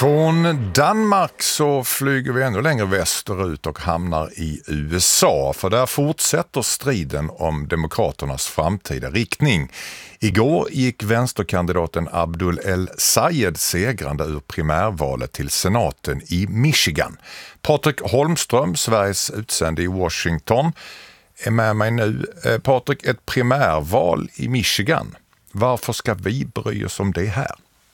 Från Danmark så flyger vi ännu längre västerut och hamnar i USA, för där fortsätter striden om demokraternas framtida riktning. Igår gick vänsterkandidaten Abdul El-Sayed segrande ur primärvalet till senaten i Michigan. Patrik Holmström, Sveriges utsände i Washington, är med mig nu. Patrik, ett primärval i Michigan. Varför ska vi bry oss om det här?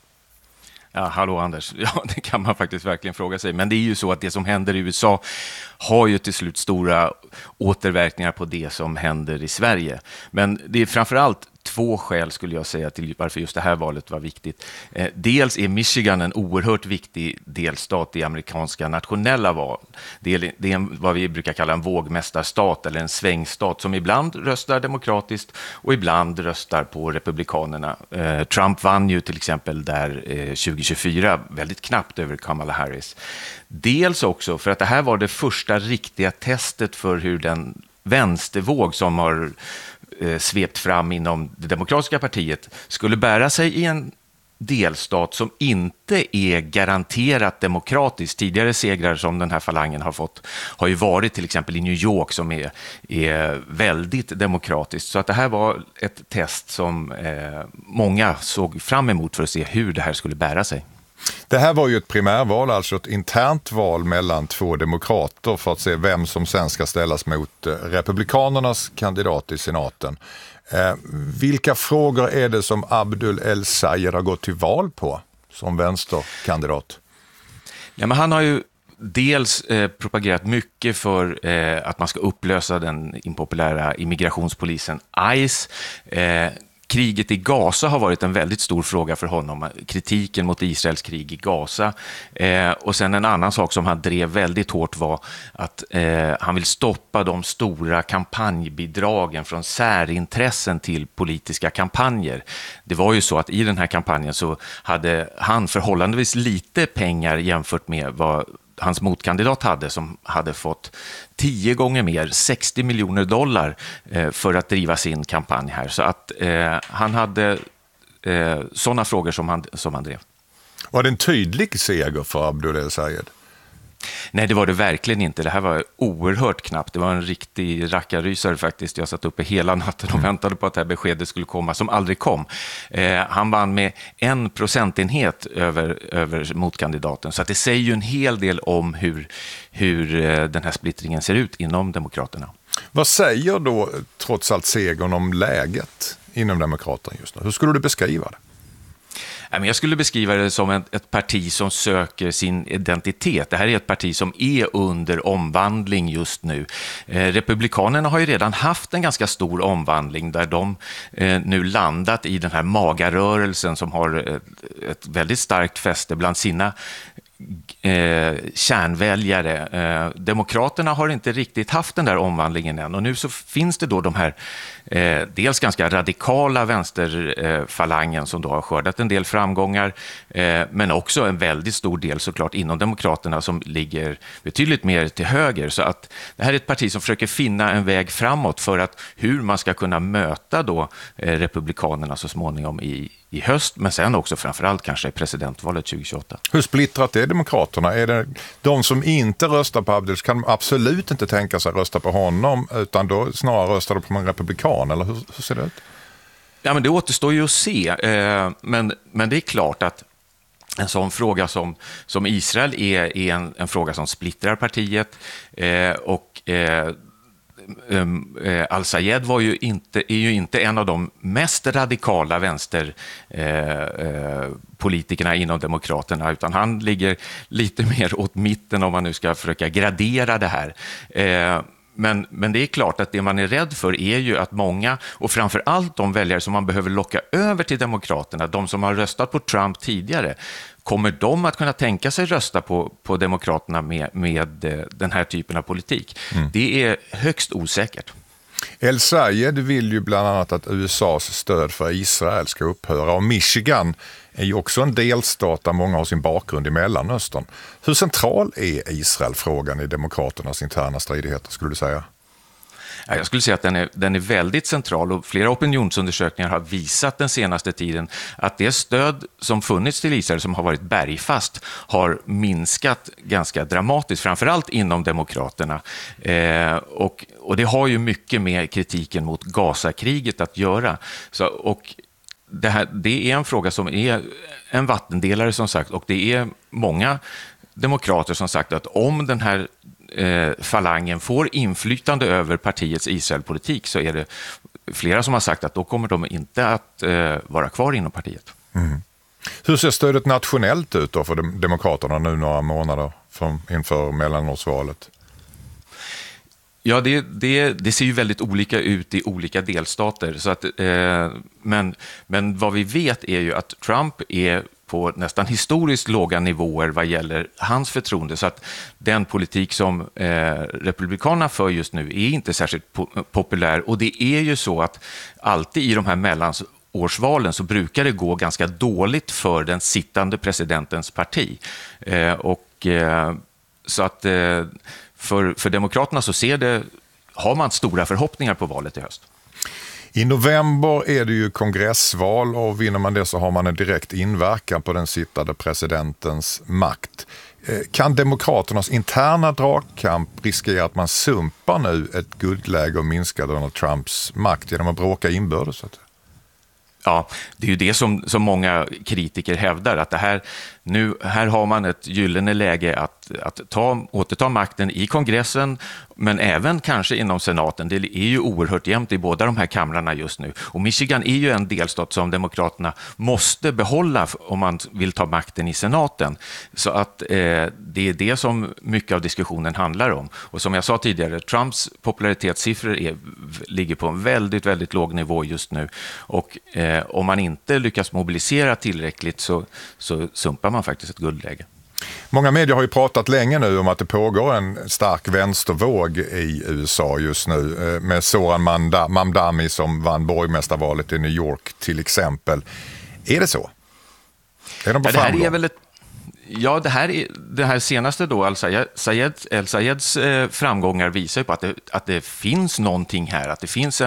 Ja, hallå Anders. Ja, det kan man faktiskt verkligen fråga sig. Men det är ju så att det som händer i USA har ju till slut stora återverkningar på det som händer i Sverige. Men det är framförallt två skäl skulle jag säga till varför just det här valet var viktigt. Dels är Michigan en oerhört viktig delstat i amerikanska nationella val. Det är vad vi brukar kalla en vågmästarstat eller en svängstat som ibland röstar demokratiskt och ibland röstar på republikanerna. Trump vann ju till exempel där 2024 väldigt knappt över Kamala Harris. Dels också för att det här var det första riktiga testet för hur den vänstervåg som har svept fram inom det demokratiska partiet skulle bära sig i en delstat som inte är garanterat demokratisk. Tidigare segrar som den här falangen har fått har ju varit till exempel i New York som är väldigt demokratiskt. Så att det här var ett test som många såg fram emot för att se hur det här skulle bära sig. Det här var ju ett primärval, alltså ett internt val mellan två demokrater för att se vem som sen ska ställas mot republikanernas kandidat i senaten. Vilka frågor är det som Abdul El-Sayed har gått till val på som vänsterkandidat? Ja, men han har ju dels propagerat mycket för att man ska upplösa den impopulära immigrationspolisen ICE. Kriget i Gaza har varit en väldigt stor fråga för honom. Kritiken mot Israels krig i Gaza. Och sen en annan sak som han drev väldigt hårt var att han vill stoppa de stora kampanjbidragen från särintressen till politiska kampanjer. Det var ju så att i den här kampanjen så hade han förhållandevis lite pengar jämfört med vad hans motkandidat hade, som hade fått 10 gånger mer, $60 miljoner för att driva sin kampanj här. Så att han hade sådana frågor som han drev. Var det en tydlig seger för Abdul El-Sayed? Nej, det var det verkligen inte. Det här var oerhört knappt. Det var en riktig rackarrysare faktiskt. Jag satt uppe hela natten och väntade på att det här beskedet skulle komma, som aldrig kom. Han vann med 1 procentenhet över motkandidaten. Så att det säger ju en hel del om hur den här splittringen ser ut inom Demokraterna. Vad säger då trots allt segern om läget inom Demokraterna just nu? Hur skulle du beskriva det? Jag skulle beskriva det som ett parti som söker sin identitet. Det här är ett parti som är under omvandling just nu. Republikanerna har ju redan haft en ganska stor omvandling där de nu landat i den här magarörelsen som har ett väldigt starkt fäste bland sina kärnväljare. Demokraterna har inte riktigt haft den där omvandlingen än, och nu så finns det då de här dels ganska radikala vänsterfalangen som då har skördat en del framgångar, men också en väldigt stor del såklart inom Demokraterna som ligger betydligt mer till höger. Så att det här är ett parti som försöker finna en väg framåt för att hur man ska kunna möta då republikanerna så småningom i höst, men sen också framförallt kanske presidentvalet 2028. Hur splittrat är Demokraterna? Är det de som inte röstar på Abdul kan absolut inte tänka sig rösta på honom, utan då snarare röstar de på en republikan, eller hur ser det ut? Ja, men det återstår ju att se, men det är klart att en sån fråga som Israel är en fråga som splittrar partiet, och Al-Sayed är ju inte en av de mest radikala vänsterpolitikerna inom Demokraterna, utan han ligger lite mer åt mitten om man nu ska försöka gradera det här. Men det är klart att det man är rädd för är ju att många, och framförallt de väljare som man behöver locka över till Demokraterna, de som har röstat på Trump tidigare, kommer de att kunna tänka sig rösta på Demokraterna med den här typen av politik? Det är högst osäkert. El-Sayed vill ju bland annat att USAs stöd för Israel ska upphöra, och Michigan är ju också en delstat där många har sin bakgrund i Mellanöstern. Hur central är Israel-frågan i Demokraternas interna stridigheter, skulle du säga? Jag skulle säga att den är väldigt central, och flera opinionsundersökningar har visat den senaste tiden att det stöd som funnits till Israel, som har varit bergfast, har minskat ganska dramatiskt, framförallt inom demokraterna. Och det har ju mycket med kritiken mot Gazakriget att göra. Och det är en fråga som är en vattendelare, som sagt, och det är många demokrater som sagt att om den här falangen får inflytande över partiets Israelpolitik, så är det flera som har sagt att då kommer de inte att vara kvar inom partiet. Mm. Hur ser stödet nationellt ut då för demokraterna nu några månader inför mellanårsvalet? Ja, det ser ju väldigt olika ut i olika delstater. Så att, men vad vi vet är ju att Trump är på nästan historiskt låga nivåer vad gäller hans förtroende. Så att den politik som republikanerna för just nu är inte särskilt populär. Och det är ju så att alltid i de här mellanårsvalen så brukar det gå ganska dåligt för den sittande presidentens parti. Så att för demokraterna så har man stora förhoppningar på valet i höst. I november är det ju kongressval, och vinner man det så har man en direkt inverkan på den sittande presidentens makt. Kan demokraternas interna dragkamp riskera att man sumpar nu ett guldläge och minskar Donald Trumps makt genom att bråka inbördes? Ja, det är ju det som många kritiker hävdar, att här har man ett gyllene läge att återta makten i kongressen, men även kanske inom senaten. Det är ju oerhört jämnt i båda de här kamrarna just nu. Och Michigan är ju en delstat som demokraterna måste behålla om man vill ta makten i senaten. Så att det är det som mycket av diskussionen handlar om. Och som jag sa tidigare, Trumps popularitetssiffror ligger på en väldigt, väldigt låg nivå just nu. Och om man inte lyckas mobilisera tillräckligt så sumpar man faktiskt ett guldläge. Många medier har ju pratat länge nu om att det pågår en stark vänstervåg i USA just nu, med Zoran Mamdani som vann borgmästarvalet i New York till exempel. Är det så? Är de på framgång? Det här senaste då, El-Sayeds framgångar visar ju på att det finns någonting här, att det finns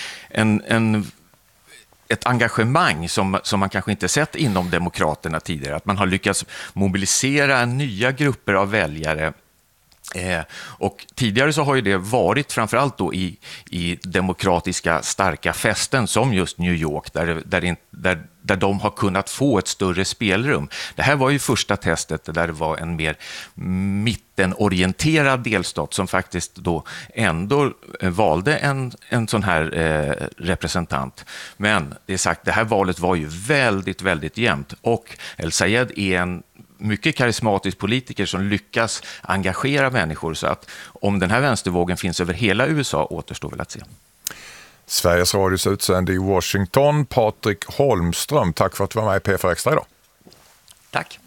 ett engagemang som man kanske inte sett inom demokraterna tidigare, att man har lyckats mobilisera nya grupper av väljare. Och tidigare så har ju det varit framförallt då i demokratiska starka fästen som just New York, där de har kunnat få ett större spelrum. Det här var ju första testet där det var en mer mittenorienterad delstat som faktiskt då ändå valde en sån här representant. Men det är sagt, det här valet var ju väldigt, väldigt jämnt, och El-Sayed är en mycket karismatisk politiker som lyckas engagera människor, så att om den här vänstervågen finns över hela USA återstår väl att se. Sveriges Radios utsände i Washington, Patrik Holmström, tack för att du var med i P4 Extra idag. Tack.